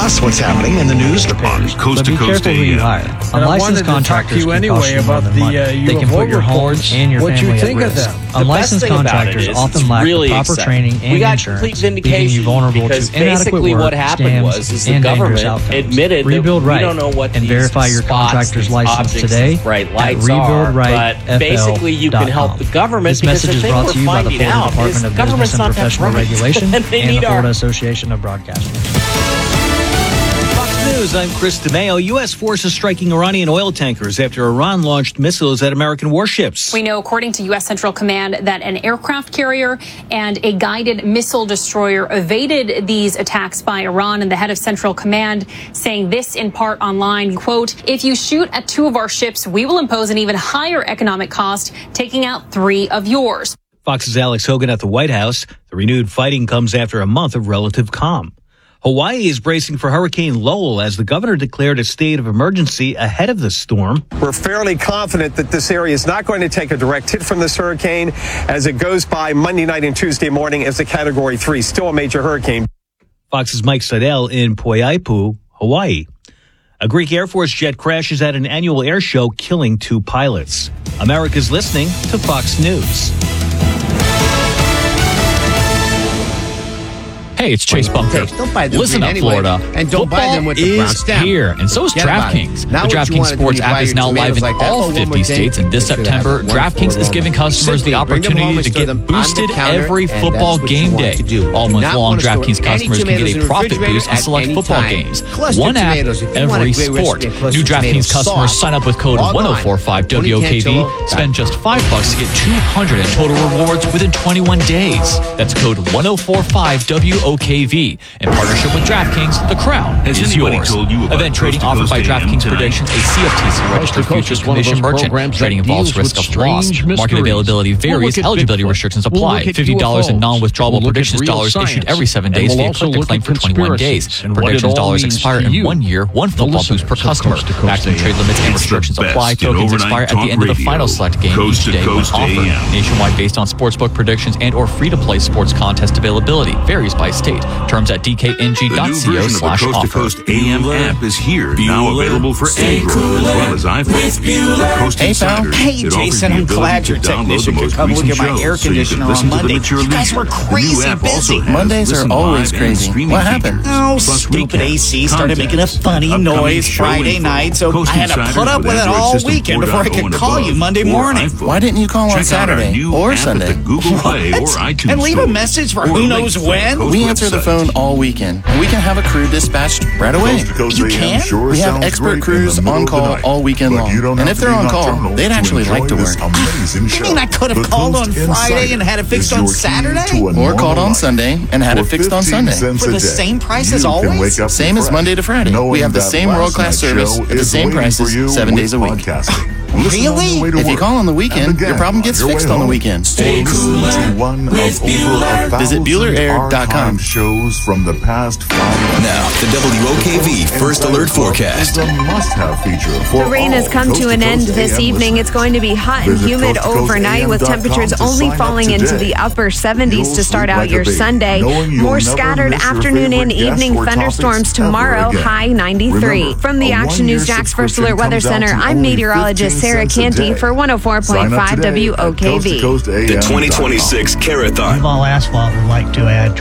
Plus, what's happening in the news on Coast to Coast But be careful who you hire. Unlicensed contractors can cost you more than money. They can put your home and your family at risk. Unlicensed contractors often lack the proper training and insurance, leaving you vulnerable to inadequate work, scams, and dangerous outcomes. Rebuild Right and verify your contractor's license today at rebuildrightfl.com. Basically, you can help the government. This message is brought to you by the Florida Department of Business and Professional Regulation and the Florida Association of Broadcasters. News, I'm Chris DeMeo. U.S. forces striking Iranian oil tankers after Iran launched missiles at American warships. We know, according to U.S. Central Command, that an aircraft carrier and a guided missile destroyer evaded these attacks by Iran, and the head of Central Command saying this in part online, quote, "If you shoot at 2 of our ships, we will impose an even higher economic cost, taking out 3 of yours." Fox's Alex Hogan at the White House. The renewed fighting comes after a month of relative calm. Hawaii is bracing for Hurricane Lowell as the governor declared a state of emergency ahead of the storm. We're fairly confident that this area is not going to take a direct hit from this hurricane as it goes by Monday night and Tuesday morning as a Category 3, still a major hurricane. Fox's Mike Seidel in Poiapu, Hawaii. A Greek Air Force jet crashes at an annual air show, killing 2 pilots. America's listening to Fox News. Hey, it's Chase Bunker. Don't buy them. Listen up, anyway, Florida. And don't buy them with the brown stamp. Here, and so is DraftKings. The Now DraftKings Sports app is now live in all 50 states, and this September, DraftKings is giving customers the opportunity to get boosted every football game day. All month long, DraftKings customers can get a profit boost on select football games. One app, every sport. New DraftKings customers sign up with code 1045WOKV, spend just $5 to get $200 in total rewards within 21 days. That's code 1045WOKV. In partnership with DraftKings, the crown is yours. Event trading offered by DraftKings Predictions, a CFTC registered futures commission merchant. Trading involves risk of loss. Market availability varies. Eligibility restrictions apply. $50 in non-withdrawable predictions dollars issued every 7 days via click to claim for 21 days. Predictions dollars expire in 1 year. 1 football boost per customer. Maximum trade limits and restrictions apply. Tokens expire at the end of the final select game each day when offered. Nationwide based on sportsbook predictions and or free-to-play sports contest availability. Varies by state. Terms at dkng.co/offer. Coast to Coast AM app is here, now available for Android as well as iPhone. Hey, pal. Hey, Jason, I'm glad your technician could come look at my air conditioner on Monday. You guys were crazy busy. Mondays are always crazy. What happened? Oh, stupid AC started making a funny noise Friday night, so I had to put up with it all weekend before I could call you Monday morning. Why didn't you call on Saturday or Sunday? What? And leave a message for who knows when? We answer the phone all weekend, and we can have a crew dispated right away. You can? We have expert crews on call all weekend long, and if they're on call, they'd actually like to work. You mean I could have called on Friday and had it fixed on Saturday? Or called on Sunday and had it fixed on Sunday. For the same price as always? Same as Monday to Friday. We have the same world-class service at the same prices 7 days a week. Really? If you call on the weekend, your problem gets fixed on the weekend. Stay cooler with Bueller. Visit BuellerAir.com. Shows from the past 5 months. Now, the WOKV First Alert Forecast. The must-have feature for the rain has come to an end this evening. It's going to be hot and humid overnight with temperatures only falling into the upper 70s to start out your Sunday. More scattered afternoon and evening thunderstorms tomorrow, high 93. From the Action News Jax First Alert Weather Center, I'm meteorologist Sarah Canty for 104.5 WOKV. The 2026 Carathon. Duval Asphalt would like to add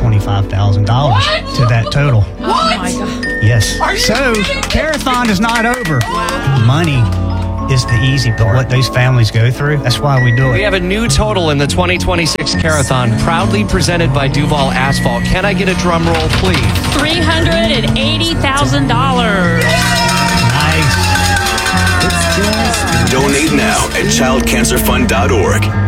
$25,000 to that total. Oh my God. Yes. So, Carathon is not over. Money is the easy part. What those families go through, that's why we do it. We have a new total in the 2026 Carathon, proudly presented by Duval Asphalt. Can I get a drum roll, please? $380,000. Nice. Donate now at childcancerfund.org.